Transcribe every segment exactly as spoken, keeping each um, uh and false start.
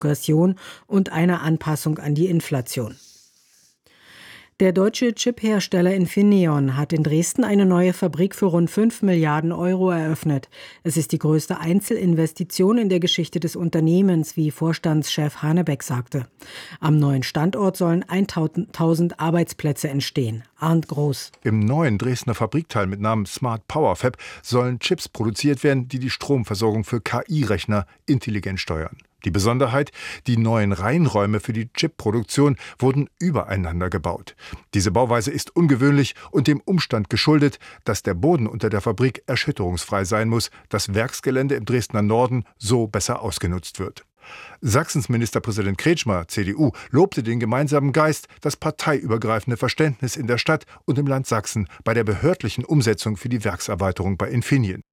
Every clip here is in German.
Progression und einer Anpassung an die Inflation. Der deutsche Chiphersteller Infineon hat in Dresden eine neue Fabrik für rund fünf Milliarden Euro eröffnet. Es ist die größte Einzelinvestition in der Geschichte des Unternehmens, wie Vorstandschef Hanebeck sagte. Am neuen Standort sollen tausend Arbeitsplätze entstehen. Arndt Groß. Im neuen Dresdner Fabrikteil mit Namen Smart Power Fab sollen Chips produziert werden, die die Stromversorgung für K I-Rechner intelligent steuern. Die Besonderheit, die neuen Reinräume für die Chipproduktion wurden übereinander gebaut. Diese Bauweise ist ungewöhnlich und dem Umstand geschuldet, dass der Boden unter der Fabrik erschütterungsfrei sein muss, das Werksgelände im Dresdner Norden so besser ausgenutzt wird. Sachsens Ministerpräsident Kretschmer, C D U, lobte den gemeinsamen Geist, das parteiübergreifende Verständnis in der Stadt und im Land Sachsen bei der behördlichen Umsetzung für die Werkserweiterung bei Infineon.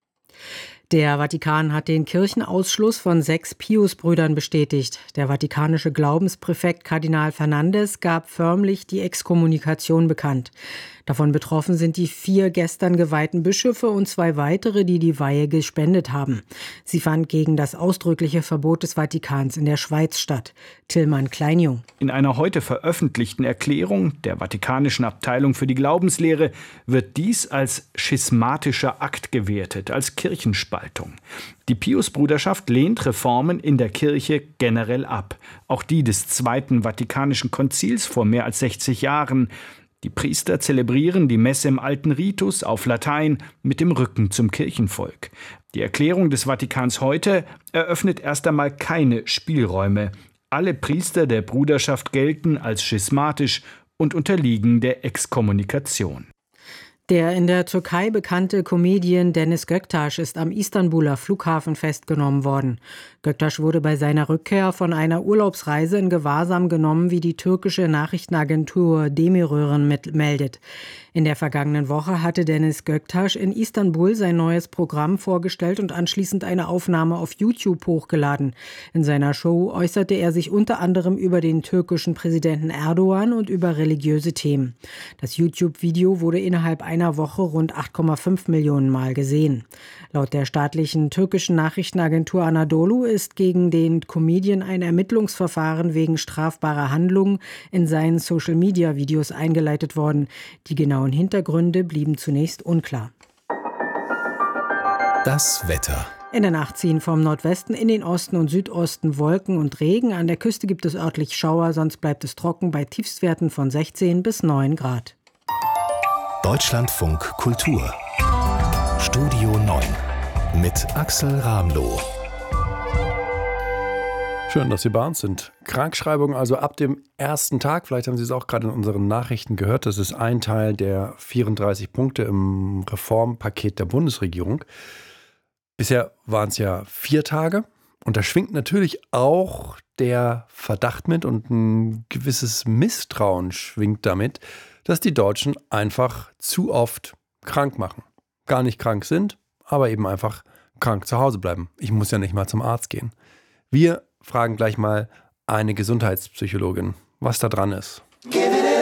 Der Vatikan hat den Kirchenausschluss von sechs Pius-Brüdern bestätigt. Der vatikanische Glaubenspräfekt Kardinal Fernandes gab förmlich die Exkommunikation bekannt. Davon betroffen sind die vier gestern geweihten Bischöfe und zwei weitere, die die Weihe gespendet haben. Sie fand gegen das ausdrückliche Verbot des Vatikans in der Schweiz statt. Tillmann Kleinjung. In einer heute veröffentlichten Erklärung der Vatikanischen Abteilung für die Glaubenslehre wird dies als schismatischer Akt gewertet, als Kirchenspaltung. Die Pius-Bruderschaft lehnt Reformen in der Kirche generell ab. Auch die des Zweiten Vatikanischen Konzils vor mehr als sechzig Jahren. Die Priester zelebrieren die Messe im alten Ritus auf Latein mit dem Rücken zum Kirchenvolk. Die Erklärung des Vatikans heute eröffnet erst einmal keine Spielräume. Alle Priester der Bruderschaft gelten als schismatisch und unterliegen der Exkommunikation. Der in der Türkei bekannte Comedian Deniz Göktaş ist am Istanbuler Flughafen festgenommen worden. Göktaş wurde bei seiner Rückkehr von einer Urlaubsreise in Gewahrsam genommen, wie die türkische Nachrichtenagentur Demirören meldet. In der vergangenen Woche hatte Deniz Göktaş in Istanbul sein neues Programm vorgestellt und anschließend eine Aufnahme auf YouTube hochgeladen. In seiner Show äußerte er sich unter anderem über den türkischen Präsidenten Erdogan und über religiöse Themen. Das YouTube-Video wurde innerhalb einer Woche rund acht Komma fünf Millionen Mal gesehen. Laut der staatlichen türkischen Nachrichtenagentur Anadolu ist gegen den Comedian ein Ermittlungsverfahren wegen strafbarer Handlungen in seinen Social-Media-Videos eingeleitet worden. Die genauen Hintergründe blieben zunächst unklar. Das Wetter. In der Nacht ziehen vom Nordwesten in den Osten und Südosten Wolken und Regen. An der Küste gibt es örtlich Schauer, sonst bleibt es trocken bei Tiefstwerten von sechzehn bis neun Grad. Deutschlandfunk Kultur. Studio neun mit Axel Ramloh. Schön, dass Sie bei uns sind. Krankschreibung also ab dem ersten Tag. Vielleicht haben Sie es auch gerade in unseren Nachrichten gehört. Das ist ein Teil der vierunddreißig Punkte im Reformpaket der Bundesregierung. Bisher waren es ja vier Tage. Und da schwingt natürlich auch der Verdacht mit und ein gewisses Misstrauen schwingt damit, dass die Deutschen einfach zu oft krank machen. Gar nicht krank sind, aber eben einfach krank zu Hause bleiben. Ich muss ja nicht mal zum Arzt gehen. Wir fragen gleich mal eine Gesundheitspsychologin, was da dran ist.